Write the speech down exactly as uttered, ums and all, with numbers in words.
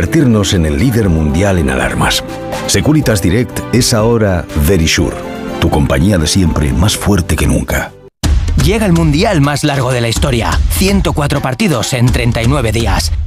convertirnos en el líder mundial en alarmas. Securitas Direct es ahora Verisure, tu compañía de siempre más fuerte que nunca. Llega el mundial más largo de la historia. ciento cuatro partidos en treinta y nueve días.